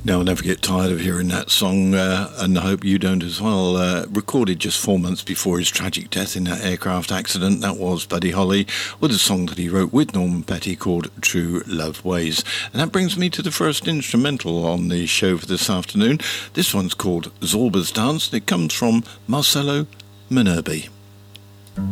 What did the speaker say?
Now, I'll never get tired of hearing that song, and I hope you don't as well. Recorded just 4 months before his tragic death in that aircraft accident, that was Buddy Holly, with a song that he wrote with Norman Petty called True Love Ways. And that brings me to the first instrumental on the show for this afternoon. This one's called Zorba's Dance, and it comes from Marcelo Minerbi.